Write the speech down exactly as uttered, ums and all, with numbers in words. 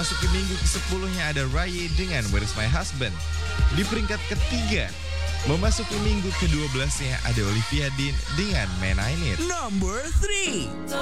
memasuki minggu kesepuluhnya ada Raya dengan Where's My Husband. Di peringkat ketiga, memasuki minggu kedua belasnya ada Olivia Dean dengan Man I Need. Number three.